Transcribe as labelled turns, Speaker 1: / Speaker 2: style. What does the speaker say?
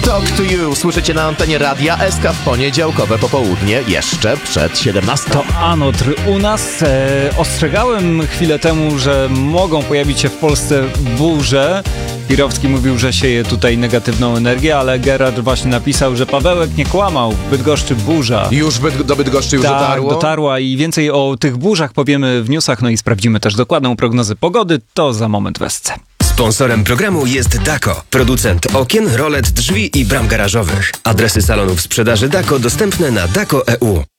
Speaker 1: Talk to You słyszycie na antenie Radia SK w poniedziałkowe popołudnie, jeszcze przed 17.
Speaker 2: To Anotr u nas. Ostrzegałem chwilę temu, że mogą pojawić się w Polsce burze. Kirowski mówił, że sieje tutaj negatywną energię, ale Gerard właśnie napisał, że Pawełek nie kłamał. W Bydgoszczy burza.
Speaker 1: Już do Bydgoszczy już dotarło?
Speaker 2: Dotarła i więcej o tych burzach powiemy w newsach, no i sprawdzimy też dokładną prognozę pogody. To za moment w SC.
Speaker 3: Sponsorem programu jest Dako, producent okien, rolet, drzwi i bram garażowych. Adresy salonów sprzedaży Dako dostępne na dako.eu.